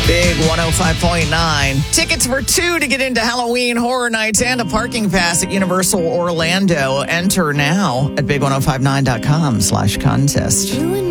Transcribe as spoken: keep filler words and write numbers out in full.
Big one oh five point nine. Tickets for two to get into Halloween Horror Nights and a parking pass at Universal Orlando. Enter now at big ten fifty-nine dot com slash contest.